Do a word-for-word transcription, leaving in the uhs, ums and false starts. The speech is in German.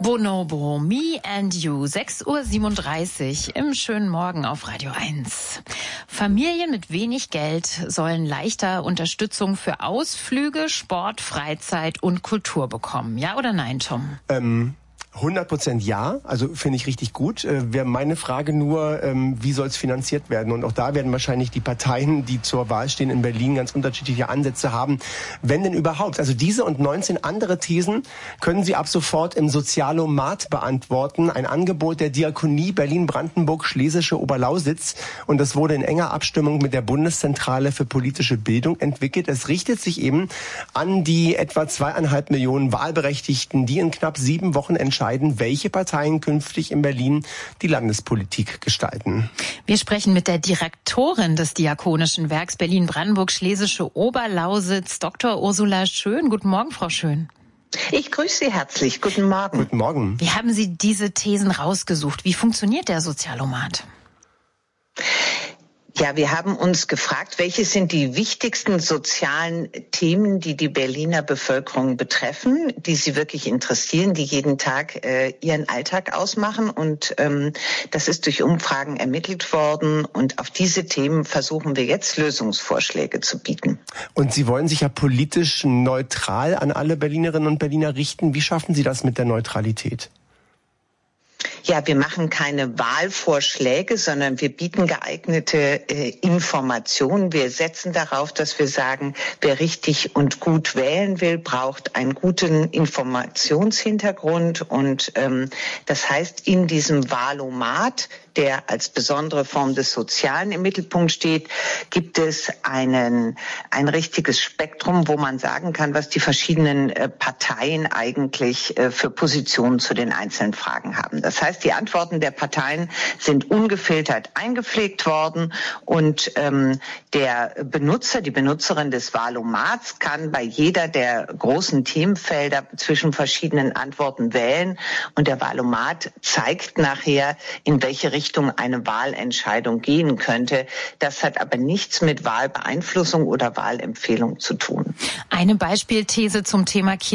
Bonobo, Me and You, sechs Uhr siebenunddreißig im schönen Morgen auf Radio eins. Familien mit wenig Geld sollen leichter Unterstützung für Ausflüge, Sport, Freizeit und Kultur bekommen. Ja oder nein, Tom? Ähm... hundert Prozent ja, also finde ich richtig gut. Äh, wäre meine Frage nur, ähm, wie soll es finanziert werden? Und auch da werden wahrscheinlich die Parteien, die zur Wahl stehen in Berlin, ganz unterschiedliche Ansätze haben. Wenn denn überhaupt. Also diese und neunzehn andere Thesen können Sie ab sofort im Sozialomat beantworten. Ein Angebot der Diakonie Berlin-Brandenburg-Schlesische Oberlausitz. Und das wurde in enger Abstimmung mit der Bundeszentrale für politische Bildung entwickelt. Es richtet sich eben an die etwa zweieinhalb Millionen Wahlberechtigten, die in knapp sieben Wochen entscheiden, welche Parteien künftig in Berlin die Landespolitik gestalten. Wir sprechen mit der Direktorin des Diakonischen Werks Berlin-Brandenburg-Schlesische Oberlausitz, Doktor Ursula Schön. Guten Morgen, Frau Schön. Ich grüße Sie herzlich. Guten Morgen. Guten Morgen. Wie haben Sie diese Thesen rausgesucht? Wie funktioniert der Sozialomat? Ja, wir haben uns gefragt, welche sind die wichtigsten sozialen Themen, die die Berliner Bevölkerung betreffen, die sie wirklich interessieren, die jeden Tag äh, ihren Alltag ausmachen. Und ähm, das ist durch Umfragen ermittelt worden. Und auf diese Themen versuchen wir jetzt Lösungsvorschläge zu bieten. Und Sie wollen sich ja politisch neutral an alle Berlinerinnen und Berliner richten. Wie schaffen Sie das mit der Neutralität? Ja, wir machen keine Wahlvorschläge, sondern wir bieten geeignete äh, Informationen. Wir setzen darauf, dass wir sagen, wer richtig und gut wählen will, braucht einen guten Informationshintergrund. Und ähm, das heißt, in diesem Wahlomat, der als besondere Form des Sozialen im Mittelpunkt steht, gibt es einen, ein richtiges Spektrum, wo man sagen kann, was die verschiedenen äh, Parteien eigentlich äh, für Positionen zu den einzelnen Fragen haben. Das heißt, die Antworten der Parteien sind ungefiltert eingepflegt worden und ähm, der Benutzer, die Benutzerin des Wahlomats kann bei jeder der großen Themenfelder zwischen verschiedenen Antworten wählen und der Wahlomat zeigt nachher, in welche Richtung eine Wahlentscheidung gehen könnte. Das hat aber nichts mit Wahlbeeinflussung oder Wahlempfehlung zu tun. Eine Beispielthese zum Thema